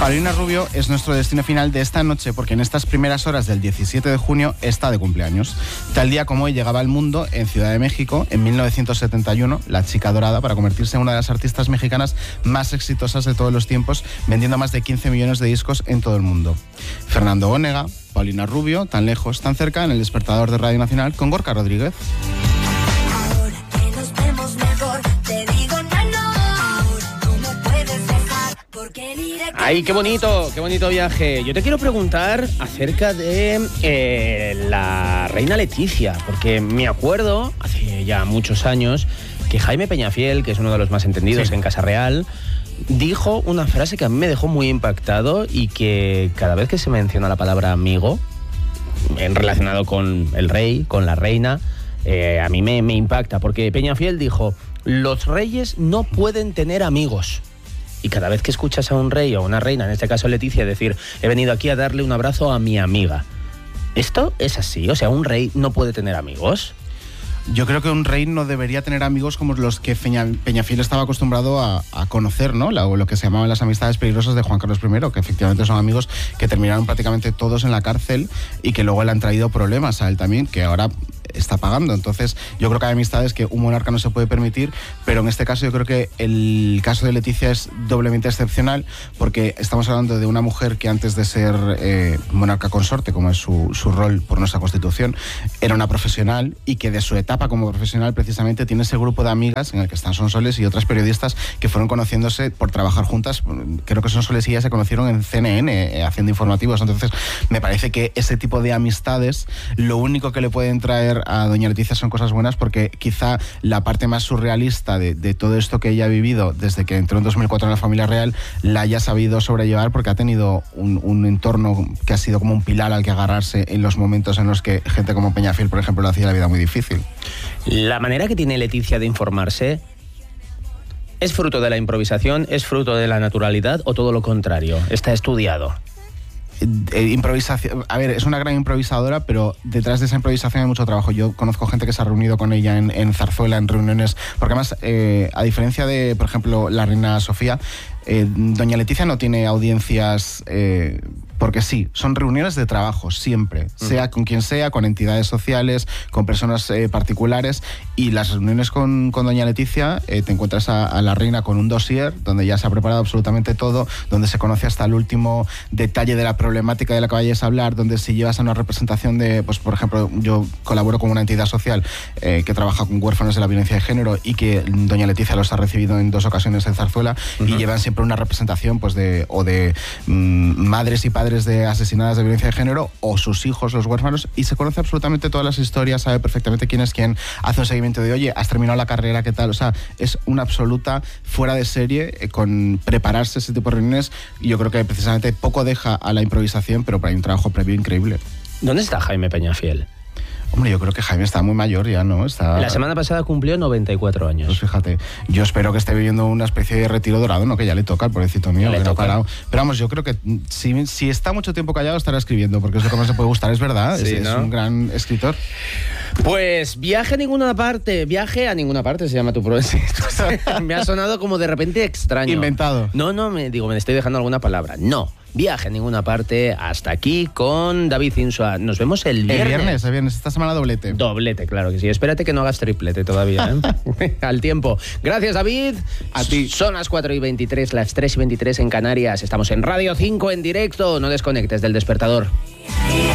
Paulina Rubio es nuestro destino final de esta noche porque en estas primeras horas del 17 de junio está de cumpleaños. Tal día como hoy llegaba al mundo, en Ciudad de México, en 1971, la chica dorada para convertirse en una de las artistas mexicanas más exitosas de todos los tiempos, vendiendo más de 15 millones de discos en todo el mundo. Fernando Onega, Paulina Rubio, tan lejos, tan cerca, en el despertador de Radio Nacional con Gorka Rodríguez. ¡Ay, qué bonito viaje! Yo te quiero preguntar acerca de la reina Leticia, porque me acuerdo, hace ya muchos años, que Jaime Peñafiel, que es uno de los más entendidos en Casa Real, dijo una frase que a mí me dejó muy impactado y que cada vez que se menciona la palabra amigo, relacionado con el rey, con la reina, a mí me impacta, porque Peñafiel dijo: los reyes no pueden tener amigos. Y cada vez que escuchas a un rey o a una reina, en este caso Leticia, decir: he venido aquí a darle un abrazo a mi amiga. ¿Esto es así? O sea, ¿un rey no puede tener amigos? Yo creo que un rey no debería tener amigos como los que Peñafiel estaba acostumbrado a conocer, ¿no? Lo que se llamaban las amistades peligrosas de Juan Carlos I, que efectivamente son amigos que terminaron prácticamente todos en la cárcel y que luego le han traído problemas a él también, que ahora está pagando. Entonces yo creo que hay amistades que un monarca no se puede permitir, pero en este caso yo creo que el caso de Leticia es doblemente excepcional, porque estamos hablando de una mujer que antes de ser monarca consorte, como es su rol por nuestra Constitución, era una profesional, y que de su etapa como profesional precisamente tiene ese grupo de amigas en el que están Sonsoles y otras periodistas que fueron conociéndose por trabajar juntas. Creo que Sonsoles y ella se conocieron en CNN haciendo informativos. Entonces me parece que ese tipo de amistades, lo único que le pueden traer a doña Leticia son cosas buenas, porque quizá la parte más surrealista de todo esto que ella ha vivido desde que entró en 2004 en la familia real la haya sabido sobrellevar, porque ha tenido un entorno que ha sido como un pilar al que agarrarse en los momentos en los que gente como Peñafiel, por ejemplo, le hacía la vida muy difícil. La manera que tiene Leticia de informarse, ¿es fruto de la improvisación, es fruto de la naturalidad o todo lo contrario? ¿Está estudiado? Improvisación. A ver, es una gran improvisadora, pero detrás de esa improvisación hay mucho trabajo. Yo conozco gente que se ha reunido con ella en Zarzuela, en reuniones, porque además, a diferencia de, por ejemplo, la reina Sofía, doña Leticia no tiene audiencias porque sí, son reuniones de trabajo siempre, sea con quien sea, con entidades sociales, con personas particulares, y las reuniones con doña Leticia, te encuentras a la reina con un dossier donde ya se ha preparado absolutamente todo, donde se conoce hasta el último detalle de la problemática de la que vayas a hablar, donde si llevas a una representación de, pues por ejemplo, yo colaboro con una entidad social que trabaja con huérfanos de la violencia de género, y que doña Leticia los ha recibido en 2 ocasiones en Zarzuela, y llevan siempre una representación pues de madres y padres de asesinadas de violencia de género, o sus hijos, los huérfanos, y se conoce absolutamente todas las historias, sabe perfectamente quién es quién, hace un seguimiento de: oye, has terminado la carrera, ¿qué tal? O sea, es una absoluta fuera de serie con prepararse ese tipo de reuniones, y yo creo que precisamente poco deja a la improvisación, pero hay un trabajo previo increíble. ¿Dónde está Jaime Peñafiel? Hombre, yo creo que Jaime está muy mayor ya, ¿no? La semana pasada cumplió 94 años. Pues fíjate, yo espero que esté viviendo una especie de retiro dorado, ¿no? Que ya le toca al pobrecito mío. Le toca. Pero vamos, yo creo que si está mucho tiempo callado estará escribiendo, porque es lo que más le puede gustar, es verdad. Sí, es un gran escritor. Pues viaje a ninguna parte se llama tu programa. Me ha sonado como de repente extraño. Inventado. No, me estoy dejando alguna palabra. No, viaje a ninguna parte. Hasta aquí con David Insua. Nos vemos el viernes. El viernes, esta semana doblete. Doblete, claro que sí. Espérate que no hagas triplete todavía, ¿eh? Al tiempo. Gracias, David. A ti. Son las 4:23, las 3:23 en Canarias. Estamos en Radio 5 en directo. No desconectes del despertador.